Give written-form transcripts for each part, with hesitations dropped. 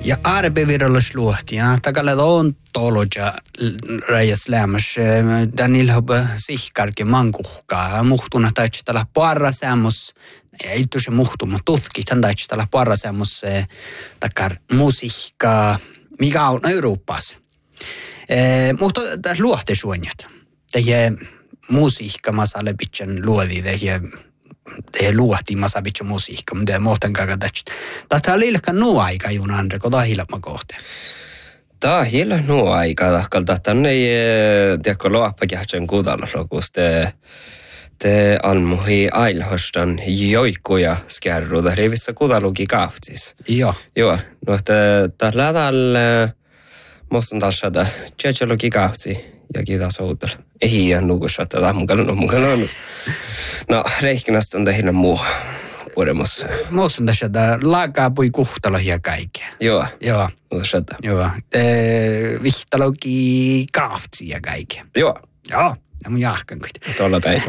Ja arbevirrallas luohti, ja takalla on toloja rajas lämmäs, Daniel haba sihkarki mankuhkaa, muhtuna taitstalla parra säämmus, ei se muhtu, mutta tutkit, hän taitstalla parra säämmus takar musiikkaa, mikä on Euroopassa. Mutta tässä luohtesuonjat, tehdä musiikka masale pitchen luodi, tehdä luohti masa pitchen musiikka, mutta muuten kakatachit. Tätä on liikaa nuo aika juun andre, kun tämä on hilma kohteen. Tämä on hilma nuo aika, kalta tänne tiedätkö luoppakähtsän kudallokus, te almuhi ailhostan joikkuja skärruuda, rivissä kudalluki kaaftis. Joo. Joo, no että tällä tällä muistan taas saada tjejalogi kaafti ja kiitos outella. Ei ihan nukussa, tätä mukana. No, reikkinästä on tehdä muu puolemus. Muistan tässä, että laakaa pui kuhtalo ja kaikkea. Joo. Joo. Muistan. Joo. Vihtalogi kaafti ja kaikkea. Joo. Joo. Ja mun jahkan kuitenkin. Tuolla teitä.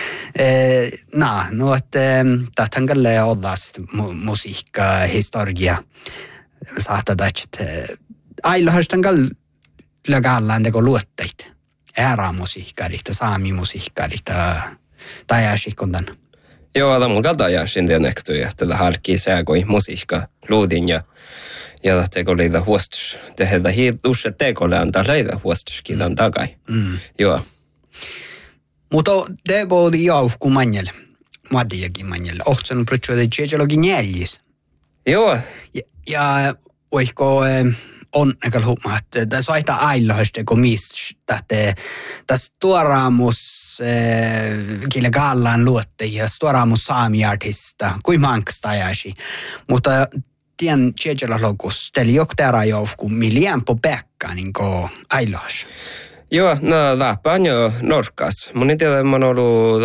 No, että tähän kalle odas musiikka, historia. Saattaa että ailahostan kalle lagallaan teko luotteita. Ääramusiikkarita, saamimusiikkarita, tai jääsikontan. Joo, tämä on kalta jääsin tiedäkty, että tämä harkii sääkoi musiikka luudin ja teko leida huostus. Tehdä usein tekolle antaa leida huostuskilan takai. Joo. Mutta te voidi jauhku manjelle, madiakin manjelle. Ohtsanut protsuoda tjejalogin jäljis. Joo. Ja oihko on ekal huomaa, että tässä on ailahasta, kun tässä tuoraamus kille gallaan luotteja, tuoraamus saamiartista, kuin manksta jäsi. Mutta tien tjejalalogus, teillä joktera jauhku miljampo päkkaa niin kuin ailahas. Joo, no läppä on jo norkas. Mun ei tiedä, mä oon ollut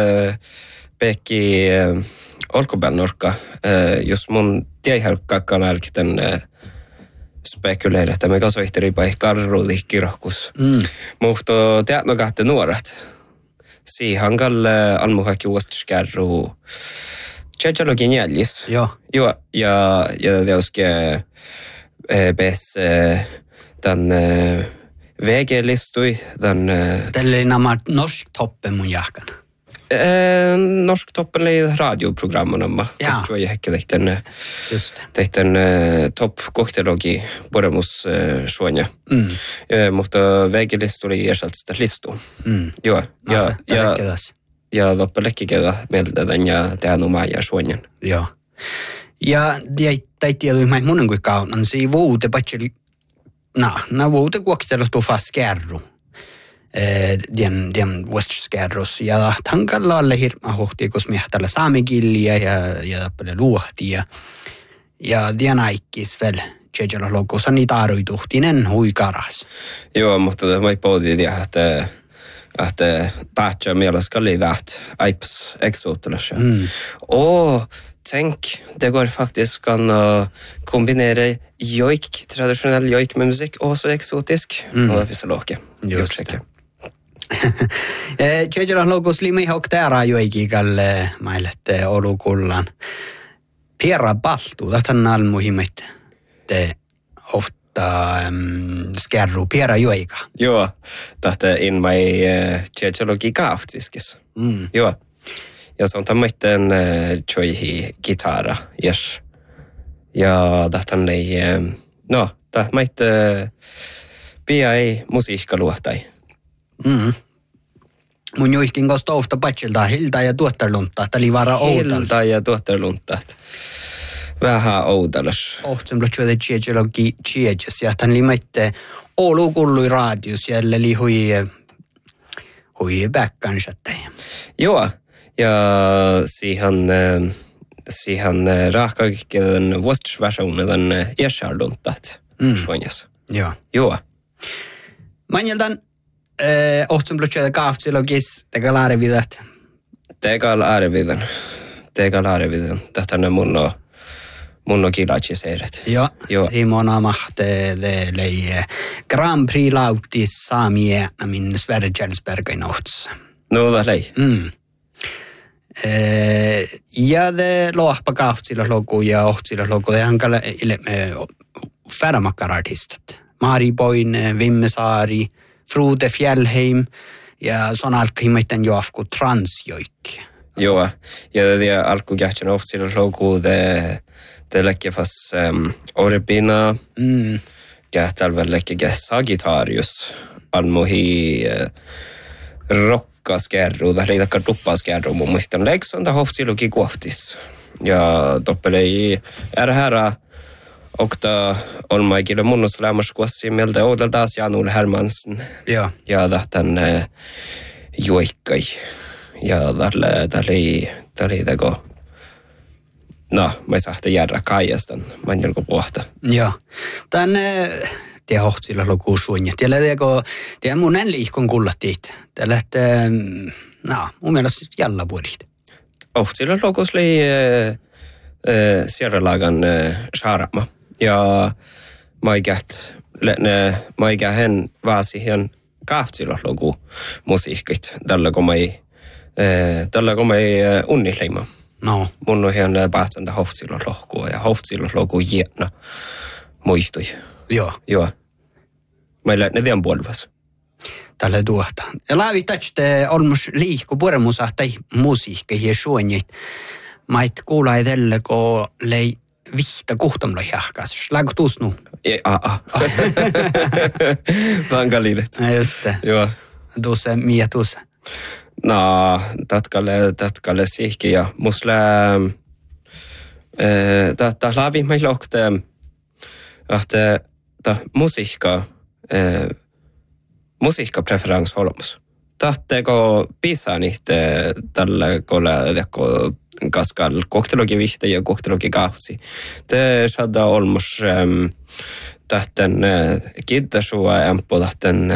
pekki olkopään norkka. Jos mun tiehärkkakkaan älkiten spekuleida, että me kasvahteri pai karruudi kirjohkus. Mutta teatno kahte nuoret. Siihen kalle almuhakki uostiskärru tjejalogin jäljis. Joo. Joo, ja teoske pes tämän VG-listui, Tällä oli nämä norsk toppen mun jahkan. Norsk toppen oli radioprogrammerna. Ja. Koska jag häckade tehten topp-kohtelogi poremus suonja. Mutta VG-listu oli jäseltä listu. Joo. Ja loppelekkikädä mieltä ja tehdään omaa ja suonjan. Joo. Ja tiedä, että mun kuin kaunan, se ei vuote patseli. No vuote kuokselut on fast kärru. Den vuosskärrus. Ja tankalla alle hirma hohti, kun miehtäällä saamikilliä ja tappele luohtia. Ja den aikis väl tjejalla logossa niitä arvoituhtinen huikaras. Joo, mutta mä ei pohdi, että tahtja mielessä kalli taht aips exotelas. Tänk, det går faktiskt kan kombinera joik, traditionell joik med musik och så exotisk. Och det finns låke. Just det. Tjejalla logos limi hoktera joikikalle mailette olukullan. Pierra baltu, tähän almuhimit te ofta skärru Pierra joika. Joo, tähtä in my tjejalogi kaaftiskis. Joo. Ja se on tämmöinen joihi gitara, yes. Ja tähtän ei, no, tämmöinen pia ei musiikkaluohtai. Mun joihin kanssa ofta patsilta hilta ja tuottarlunta, että oli vara outal. Hilta ja tuottarlunta, vähän outalus. Ohtsen blotsuoda tjejalogi tjejes, ja tämän limaitte olu kullui radius, ja eli hui backkansatte. Joo. Ja siihen rahkakielen vuostusversionen iäsärluntat suonjas. Joo. Manjeltan ohtsen blotsuoda kaaftilogis, tegal arvidat. Tegal arvidan. Tähtänä mun on kilatsiseiret. Joo. Simona mahte leie Grand Prix lautis saamie min Sverre Kjellsbergen ohtsa. No, det lei. Ja det lohpa kaaftsilla logu ja ohtsilla logu. Det hankala färmakkarartistat. Mari Boine, Vimme Saari, Frode Fjällheim ja son alkahimaitan joafku transjoik. Joo, ja det alkukähtsen oftilla logo det läcker fast Orebina kähtäl väl läcker Sagittarius almuhi rokkaskerru tai riitakka tuppaskerru mun muistan läks on ta hoftsiluki kohtis. Ja toppelei härra okta on maikille munnus lämmas kuossi mieltä oudelta taas Janul Hermansen. Ja. Ja tahtan juikkai. Ja tälle teko. No, mä sahte järra kaijastan. Mä en jolko puhta. Ja. Tän tie hohtsilla luku suunja. Tiellä tie mun en liikon kullattiit. Tiellä mun mielestä jällä vuodit. Hohtsilla lukus oli sierralagan saarama. Ja mä ikähen vaasi hien kaahtsilla luku musiikkit. Tällä kun mä ei unnileima. No. Mun on hien päätsäntä hohtsilla lohkua ja hohtsilla luku jietna muistui. Joo. Joo. Meillä ne tien puolivas. Tällä tuohta. Ja laavi tästä olmus liikku puremusa tai musiikka ja suonjit. Mait kuulai tällä, kun lei vihta kuhtamla jahkas. Lägö tuusnu? Vankaliilet. Just det. Joo. Tuossa, Mia tuossa. No, tatkalle sihki ja musle ta laavi meillä okte ta musiikkapreferens olemus. Tahteko pisaa niitä tällä kolla kaskal koktelogi vihta ja koktelogi kahvsi. Te saada olmus tahten kiddasua empo tahten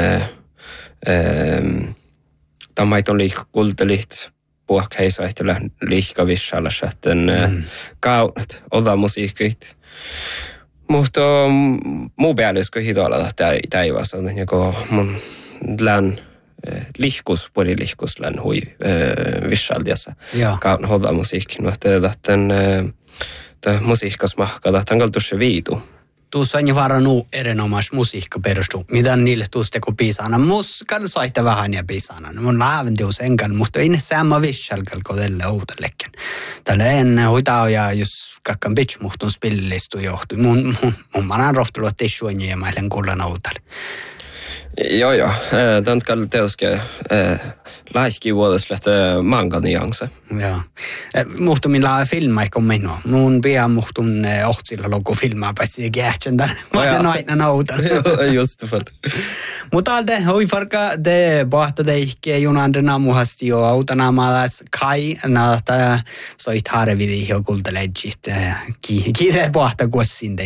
tamaiton liikkultelit puhkeisahtella liikavissalla sähten kaunat oda musiikit. Mutta muu päällyskö hitoilla taivassa on joko mun län puolilihkus län hui vissaldiassa kaun hoda musiikki. Mutta musiikkas mahkaa tahtan kaltusse viitu. Tuossa on jo varannut erinomais musiikka perustu. Mitä niille tuosta kun piisana? Muskal saitte vähän ja piisana. Mun laaventuus enkään, mutta ei ne sama vissalkal kuin tälle uudellekin. Tällä ennen hoitaa ja jos kakkan bitch muhtun spillistu johtui. Mun manan rohtelu, että ei suonja ja mailen kullan outal. Joo. Tantkal teoske laikki vuodeslähtö manga-nianse. Joo. Muhtumilla filma eikä minua. Mun pian muhtun ohtsilla logo filmaa pääsi kähtsän tänne. Mä olen aina noutan. Just det. Mutta alde, oi farka, de bahta de ikke junandrena muhasti jo autanamalas kai, na ta soit harvidi jo kultalegit. Kiire bahta kuossin